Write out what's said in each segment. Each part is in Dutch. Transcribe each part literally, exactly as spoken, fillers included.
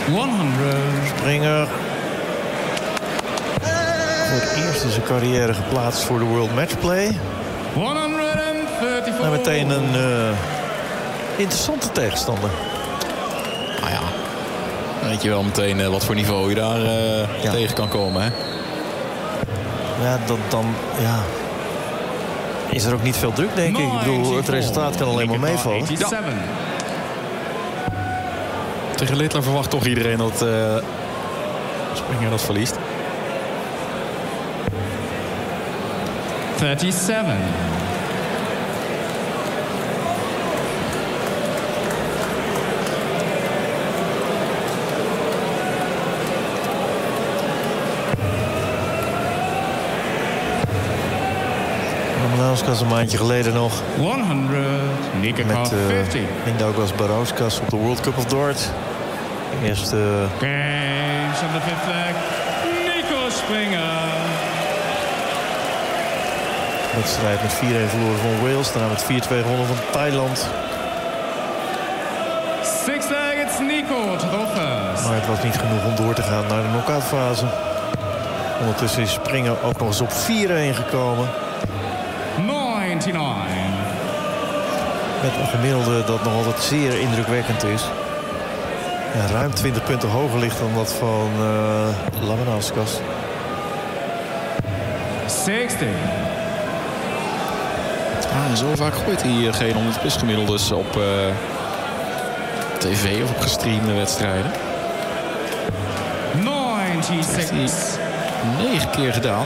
honderd. Springer. Voor het eerst in zijn carrière geplaatst voor de World Matchplay. honderdvierendertig. En meteen een uh, interessante tegenstander. Nou ja, dan weet je wel meteen uh, wat voor niveau je daar uh, ja. tegen kan komen, hè? Ja, dan, dan ja, is er ook niet veel druk, denk ik. Ik bedoel, het resultaat kan alleen maar meevallen. Ja. Tegen Littler verwacht toch iedereen dat uh, Springer dat verliest. zevenendertig. Labauskas een maandje geleden nog. honderd. Nika met uh, Mindaugas Barauskas op de World Cup of Dart. Eerste uh, games on the fifth leg. Nico Springer. Wedstrijd met vier-een verloren van Wales. Daarna met vier-twee gewonnen van Thailand. Sixth leg, it's Nico to go first. Maar het was niet genoeg om door te gaan naar de knock-out fase. Ondertussen is Springer ook nog eens op vier-een gekomen. negenennegentig. Met een gemiddelde dat nog altijd zeer indrukwekkend is. Ja, ruim twintig punten hoger ligt dan dat van uh, Labauskas. zestig. Ah, zo vaak gooit hij geen honderd plus gemiddeldes op uh, tv of op gestreamde wedstrijden. negenenzestig. Negen keer gedaan.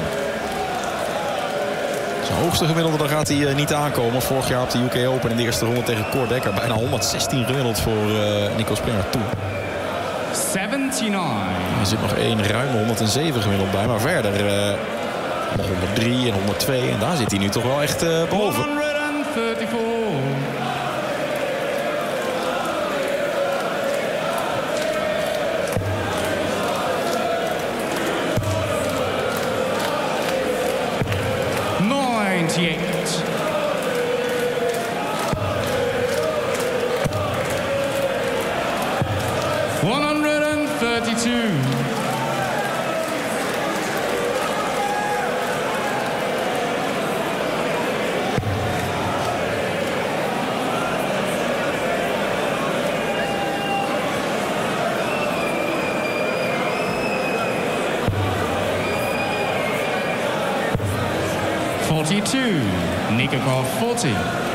Zijn hoogste gemiddelde daar gaat hij uh, niet aankomen. Vorig jaar op de U K Open in de eerste ronde tegen Cor Dekker. Bijna honderdzestien gemiddeld voor uh, Nico Springer toen. negenenzeventig. Er zit nog één ruime honderdzeven gemiddeld bij. Maar verder uh, nog honderddrie en honderdtwee. En daar zit hij nu toch wel echt uh, boven. honderdvierendertig. ninety-eight. one thirty-two. forty-two. Nikakov forty.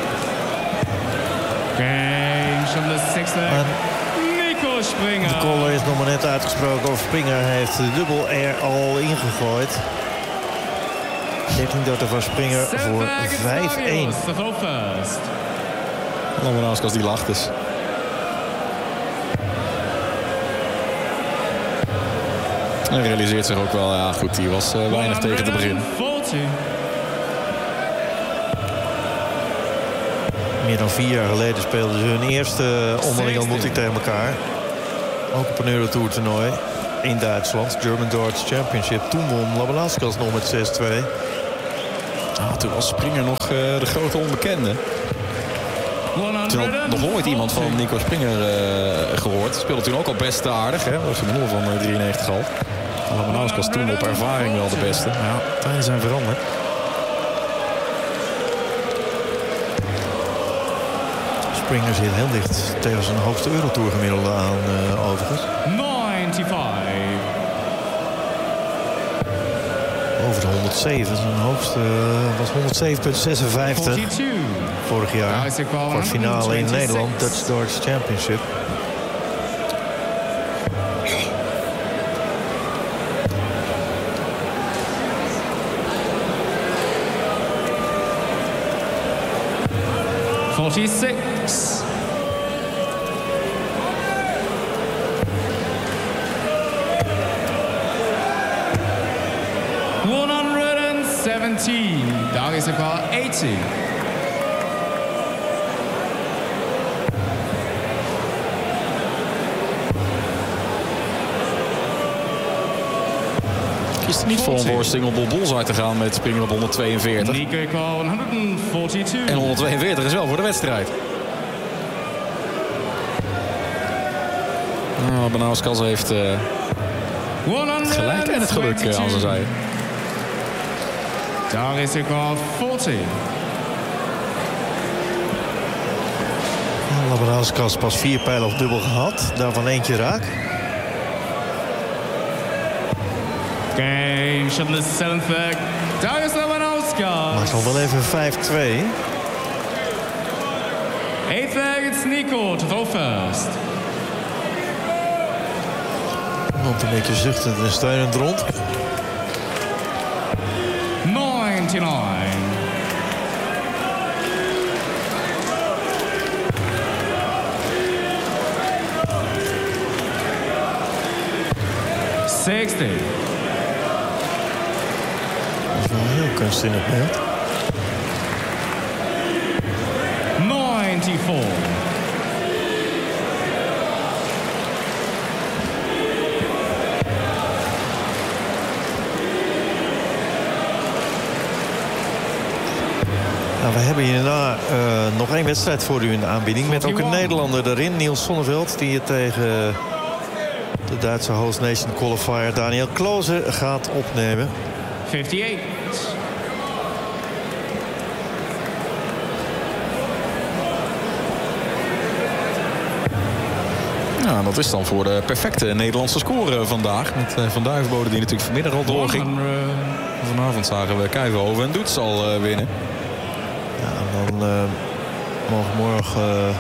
Games from the sixth leg. Nico Springer. De caller is nog maar net uitgesproken of Springer heeft de dubbel R al ingegooid. dertien dertig voor Springer voor vijf-een. Labauskas die lacht dus. En realiseert zich ook wel, ja goed, die was uh, weinig tegen te beginnen. Meer dan vier jaar geleden speelden ze hun eerste onderlinge ontmoeting tegen elkaar. Ook op een Eurotour toernooi in Duitsland. German Darts Championship. Toen won Labauskas nog met zes-twee. Ah, toen was Springer nog uh, de grote onbekende. Toen had nog nooit iemand van Nico Springer uh, gehoord. Speelde toen ook al best aardig. Hè? Dat was een nul van uh, drieënnegentig al. Labauskas toen op ervaring wel de beste. Ja, tijden zijn veranderd. Springer zit heel dicht tegen zijn hoogste Eurotour gemiddelde aan, uh, overigens. negenennegentig. Over de honderdzeven. Zijn hoogste uh, was honderdzeven komma zesenvijftig. Vorig jaar. Kwartfinale in Nederland. Dutch Darts Championship. forty-six. one seventeen. Daar is elkaar eighty. Kiest er niet voor om voor single bullseye te gaan met Springer op honderdtweeënveertig. honderdtweeënveertig. En honderdtweeënveertig is wel voor de wedstrijd. Nou, Labanauskas heeft uh, het gelijk en het geluk uh, als ze zei. Daar is ik al veertig. Labanauskas pas vier pijlen of dubbel gehad. Daarvan eentje raak. Game shot in the seventh leg. Darius Labanauskas. Maar het zal wel even vijf twee. Eighth leg, it's Nico to go first. Komt een beetje zuchtend en steunend rond. ninety-nine. sixty. Dat is wel een heel kunstzinnig beeld. ninety-four. Nou, we hebben hierna uh, nog één wedstrijd voor u in de aanbieding. Met ook een Nederlander erin, Niels Sonneveld. Die het tegen de Duitse host nation qualifier Daniel Klose gaat opnemen. fifty-eight. Nou, dat is dan voor de perfecte Nederlandse score vandaag. Met uh, Van Duijvenbode die natuurlijk vanmiddag al doorging. Vanavond zagen we Kuivenhoven en Doets al uh, winnen. Ja, en dan uh, mogen morgen...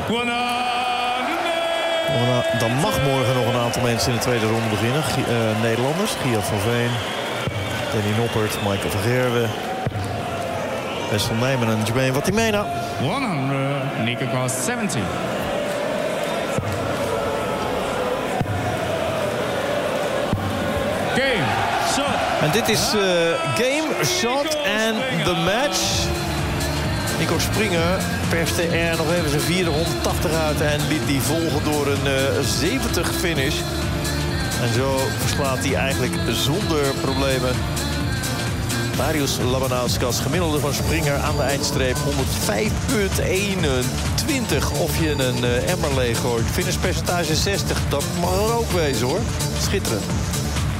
Uh, dan mag morgen nog een aantal mensen in de tweede ronde beginnen. G uh, Nederlanders, Gia van Veen, Danny Noppert, Michael van Gerwen, Wessel Nijman en Jermaine Watimena. honderd, Nico Cross seventy. Game, shot. En dit is uh, game, shot en the match. Nico Springer perste er nog even zijn vierde honderdtachtig uit en liet die volgen door een uh, zeventig finish. En zo verslaat hij eigenlijk zonder problemen Darius Labanauskas. Gemiddelde van Springer aan de eindstreep honderdvijf komma eenentwintig. Of je een uh, emmer leeg gooit. Finishpercentage zestig, dat mag er ook wezen hoor. Schitterend.